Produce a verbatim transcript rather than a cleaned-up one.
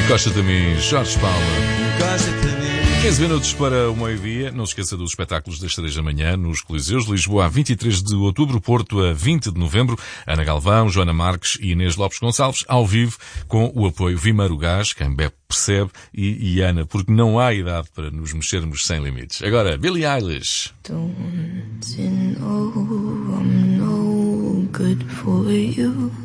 Encosta-te a mim, Jorge Palma. Encosta-te a mim. quinze minutos para o meio-dia. Não se esqueça dos espetáculos das três da manhã nos Coliseus de Lisboa a vinte e três de outubro, Porto a vinte de novembro. Ana Galvão, Joana Marques e Inês Lopes Gonçalves, ao vivo, com o apoio Vimeiro Gás, quem bebe percebe, e, e Ana, porque não há idade para nos mexermos sem limites. Agora, Billie Eilish. Don't you know I'm no good for you?